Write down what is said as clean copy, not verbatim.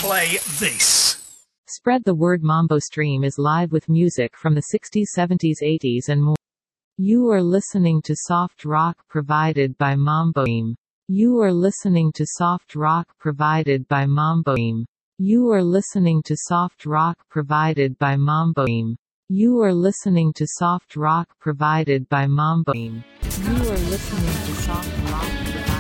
play this. Spread the word. Mambo Stream is live with music from the 60s, 70s, 80s and more. You are listening to soft rock provided by Mambo Stream. You are listening to soft rock provided by Mambo Stream. You are listening to soft rock provided by Mambo Stream. You are listening to soft rock provided by Mambo Stream. You are listening to soft rock provided